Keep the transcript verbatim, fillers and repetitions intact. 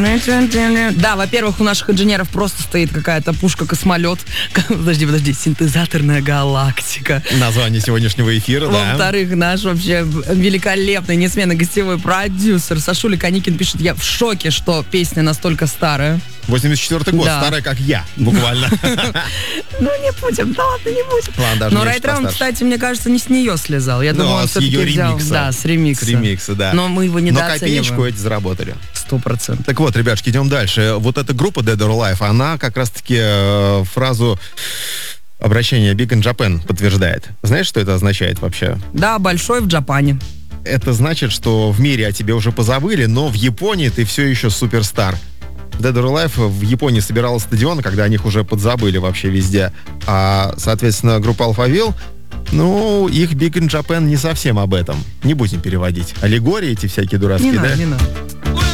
Да, во-первых, у наших инженеров просто стоит какая-то пушка-космолет. Подожди, подожди, синтезаторная галактика. Название сегодняшнего эфира, да. Во-вторых, наш вообще великолепный, несменный гостевой продюсер Сашуля Каникин пишет: я в шоке, что песня настолько старая. восемьдесят четвёртый год, Да. старая как я, буквально. Ну, не будем, да ладно, не будем. Ладно, даже Но не Райтрам, постарше. кстати, мне кажется, не с нее слезал. Я Ну, думаю, а он с все-таки ее взял. ремикса. Да, с ремикса. С ремикса, да. Но мы его Но недооцениваем. копеечку эти заработали. Сто процентов. Так вот, ребятушки, идем дальше. Вот эта группа Dead or Alive, она как раз-таки э, фразу обращения Big in Japan подтверждает. Знаешь, что это означает вообще? Да, большой в Джапане. Это значит, что в мире о тебе уже позабыли, но в Японии ты все еще суперстар. Dead or Alive в Японии собирала стадион, когда о них уже подзабыли вообще везде. А, соответственно, группа Alphaville, ну, их Big in Japan не совсем об этом. Не будем переводить. Аллегории эти всякие дурацкие, Не да? надо, не надо.